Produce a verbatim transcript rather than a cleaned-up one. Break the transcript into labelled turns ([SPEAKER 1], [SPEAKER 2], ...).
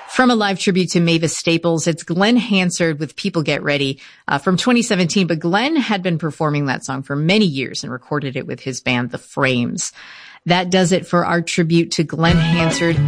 [SPEAKER 1] From a live tribute to Mavis Staples, it's Glenn Hansard with People Get Ready uh, from twenty seventeen. But Glenn had been performing that song for many years and recorded it with his band, The Frames. That does it for our tribute to Glenn Hansard.